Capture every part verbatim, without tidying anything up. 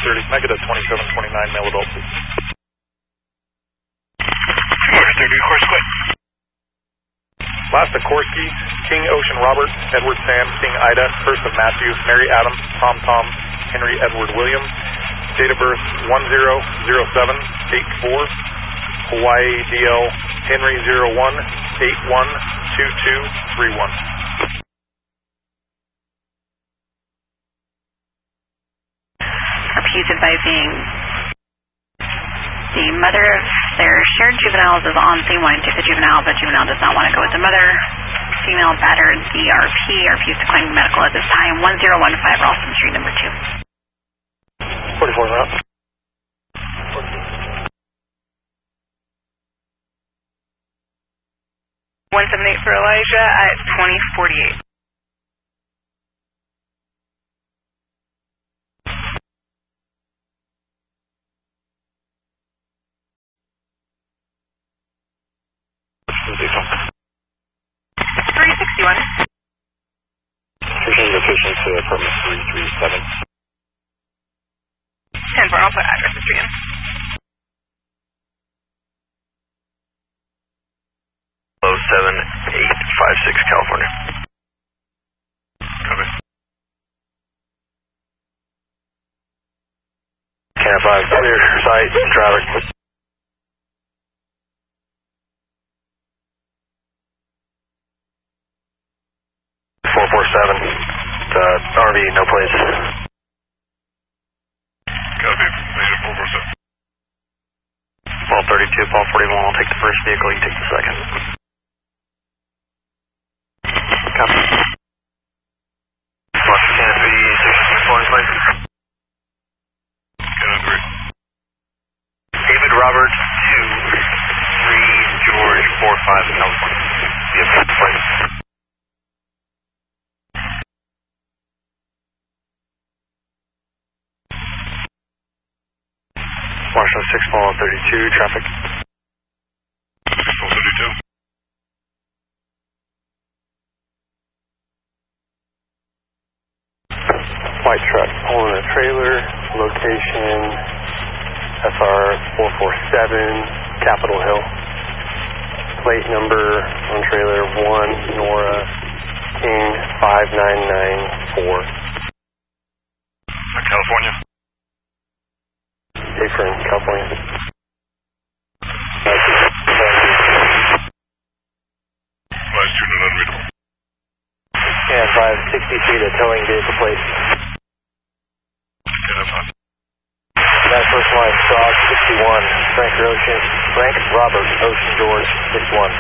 thirty, make it a twenty-seven twenty-nine male adult, please. four thirty, course quit. Last Sikorsky, King Ocean Robert, Edward Sam, King Ida, First of Matthew, Mary Adam, Tom Tom, Henry Edward William, date of birth one zero zero seven eight four, Hawaii D L Henry zero one eight one two two three one. He's advising the mother of their shared juveniles is on scene wanting to take the juvenile, but juvenile does not want to go with the mother. Female battered the R P. R P is declining medical at this time. one zero one five Ralston Street, number two. forty-four route. one seven eight for Elijah at twenty forty-eight. three sixty-one. Switching location to apartment three three seven. ten four, I'll put address history in. oh seven eight five six, California. Copy. Can five, clear site, traffic. four four seven, uh, R V, no place. Copy, negative four four seven. Paul thirty-two, Paul forty-one, I'll take the first vehicle, you take the second. Copy. Fox Canopy, sixteen twenty, please. Copy. David Robert, two three George, four five, California. Vehicle, please. Washington six, Paul thirty-two, traffic. Paul thirty-two. White truck pulling a trailer, location S R four four seven, Capitol Hill. Plate number on trailer one, Nora King five nine nine four. California. Different, California. Last unit unreadable. And five sixty feet of towing vehicle plate. That first line, Dog sixty-one, Frank Ocean, Frank Robert, Ocean George, six one.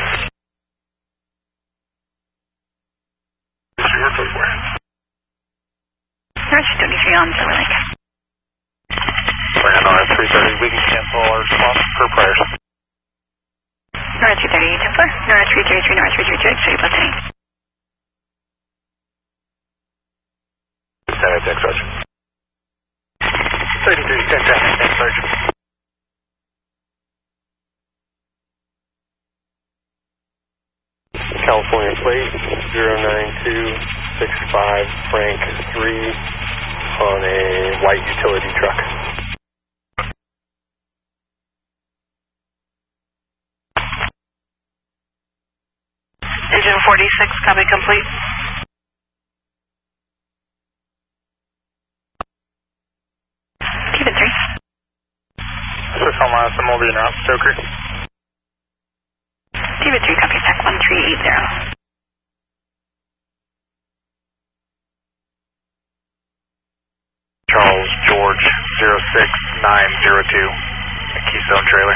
What's your code for? Norwich twenty-three on Silver Lake. We're on at three thirty, we can cancel our response per prior. Norwich three thirty, ten four. Norwich three thirty-three, Norwich three thirty-two, X-ray plus any. Ten eight, thanks, Roger. thirty-three, ten ten, thanks, Roger. California plate, zero nine two six five, Frank three, on a white utility truck. Engine forty-six, copy complete. David three. Swiss Home some over in route, Stoker. David three, copy sec one three eight zero. Charles George, zero six nine zero two, Keystone trailer.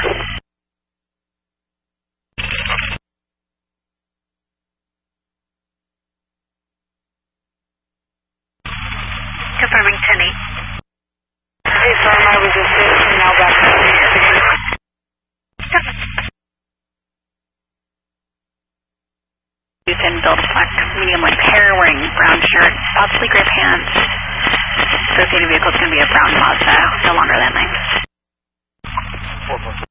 Confirming ten eight. Hey, sorry, I was just sitting now back to the Youth in build black, medium length hair, wearing brown shirt, soft sleek gray pants. Associated vehicle is going to be a brown Mazda, no longer landing. four four.